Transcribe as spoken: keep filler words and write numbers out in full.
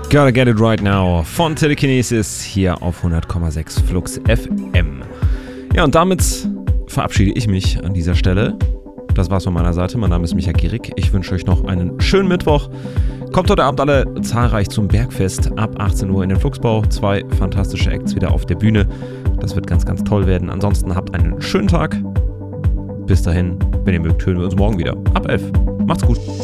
Gotta Get It Right Now von Telekinesis hier auf hundert Komma sechs Flux F M. Ja, und damit verabschiede ich mich an dieser Stelle. Das war's von meiner Seite. Mein Name ist Micha Gierig. Ich wünsche euch noch einen schönen Mittwoch. Kommt heute Abend alle zahlreich zum Bergfest ab achtzehn Uhr in den Fluxbau. Zwei fantastische Acts wieder auf der Bühne. Das wird ganz, ganz toll werden. Ansonsten habt einen schönen Tag. Bis dahin, wenn ihr mögt, hören wir uns morgen wieder. Ab elf. Macht's gut.